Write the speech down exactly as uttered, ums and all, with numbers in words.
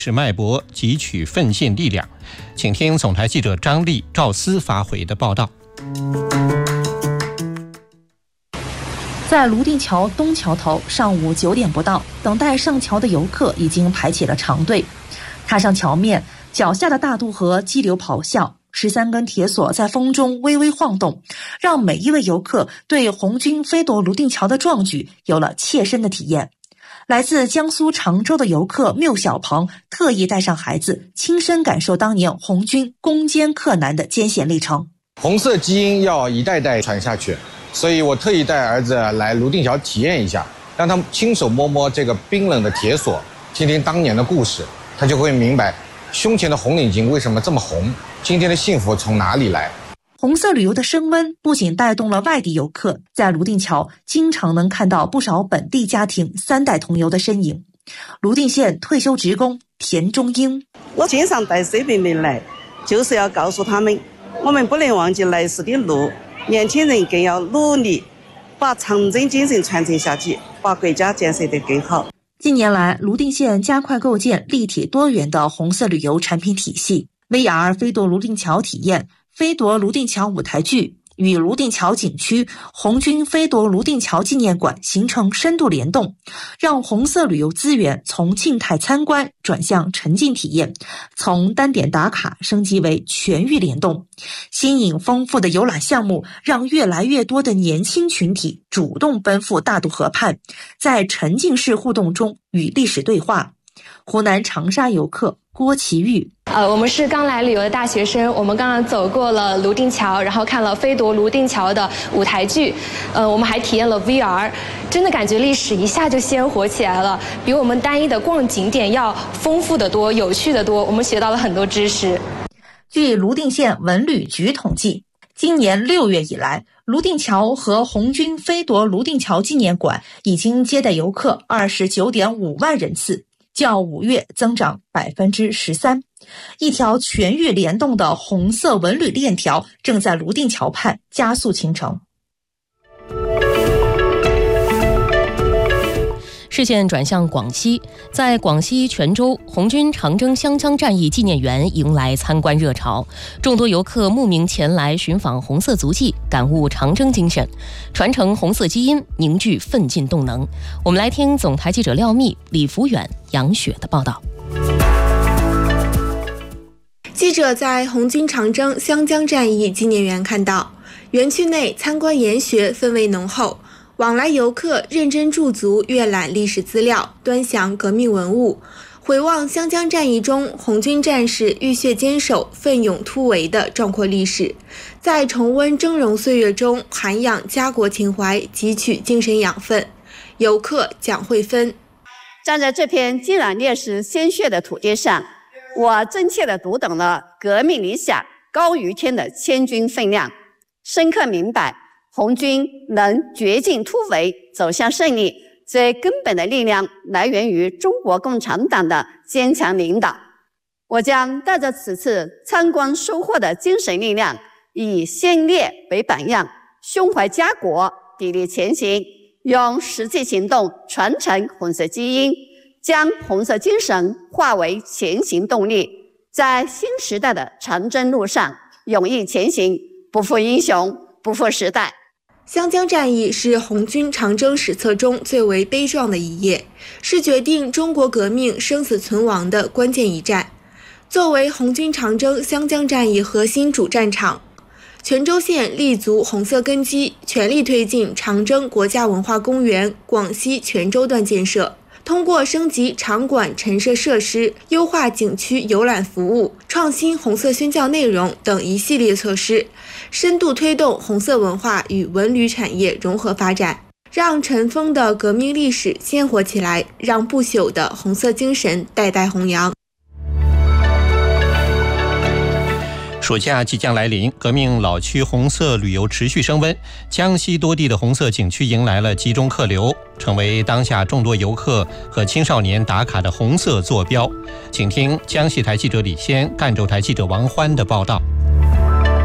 是脉搏，汲取奋进力量。请听总台记者张丽、赵思发回的报道。 在泸定桥东桥头，上午九点不到，等待上桥的游客已经排起了长队。踏上桥面，脚下的大渡河激流咆哮，十三根铁索在风中微微晃动，让每一位游客对红军飞夺泸定桥的壮举有了切身的体验。来自江苏常州的游客缪小鹏特意带上孩子，亲身感受当年红军攻坚克难的艰险历程。 红色基因要一代代传下去，所以我特意带儿子来泸定桥体验一下，让他亲手摸摸这个冰冷的铁索，听听当年的故事，他就会明白胸前的红领巾为什么这么红，今天的幸福从哪里来。 红色旅游的升温不仅带动了外地游客，在泸定桥经常能看到不少本地家庭三代同游的身影。泸定县退休职工田中英， 我经常带这边人来，就是要告诉他们，我们不能忘记来时的路，年轻人更要努力把长征精神传承下去，把国家建设得更好。 近年来，泸定县加快构建立体多元的红色旅游产品体系， V R 飞夺泸定桥体验、飞夺泸定桥舞台剧与泸定桥景区红军飞夺泸定桥纪念馆形成深度联动，让红色旅游资源从静态参观转向沉浸体验，从单点打卡升级为全域联动。新颖丰富的游览项目让越来越多的年轻群体主动奔赴大渡河畔，在沉浸式互动中与历史对话。湖南长沙游客郭奇玉， 呃，我们是刚来旅游的大学生，我们刚刚走过了泸定桥，然后看了飞夺泸定桥的舞台剧，呃，我们还体验了 V R， 真的感觉历史一下就鲜活起来了，比我们单一的逛景点要丰富得多，有趣得多，我们学到了很多知识。 据泸定县文旅局统计，今年六月以来，泸定桥和红军飞夺泸定桥纪念馆已经接待游客 二十九点五万人次，较五月增长 百分之十三。 一条全域联动的红色文旅链条正在泸定桥畔加速形成。 视线转向广西，在广西全州，红军长征湘江战役纪念园迎来参观热潮，众多游客慕名前来寻访红色足迹，感悟长征精神，传承红色基因，凝聚奋进动能。我们来听总台记者廖密、李福远、杨雪的报道。 记者在红军长征湘江战役纪念园看到，园区内参观研学氛围浓厚，往来游客认真驻足阅览历史资料，端详革命文物，回望湘江战役中红军战士浴血坚守、奋勇突围的壮阔历史，在重温峥嵘岁月中涵养家国情怀，汲取精神养分。游客蒋慧芬， 站在这片浸染烈士鲜血的土地上，我真切地读懂了革命理想高于天的千钧分量，深刻明白红军能绝境突围走向胜利，最根本的力量来源于中国共产党的坚强领导。我将带着此次参观收获的精神力量，以先烈为榜样，胸怀家国，砥砺前行，用实际行动传承红色基因，将红色精神化为前行动力，在新时代的长征路上勇毅前行，不负英雄，不负时代。 湘江战役是红军长征史册中最为悲壮的一页，是决定中国革命生死存亡的关键一战。作为红军长征湘江战役核心主战场，全州县立足红色根基，全力推进长征国家文化公园广西全州段建设，通过升级场馆陈设设施、优化景区游览服务、创新红色宣教内容等一系列措施，深度推动红色文化与文旅产业融合发展，让尘封的革命历史鲜活起来，让不朽的红色精神代代弘扬。 暑假即将来临，革命老区红色旅游持续升温，江西多地的红色景区迎来了集中客流，成为当下众多游客和青少年打卡的红色坐标。请听江西台记者李先、赣州台记者王欢的报道。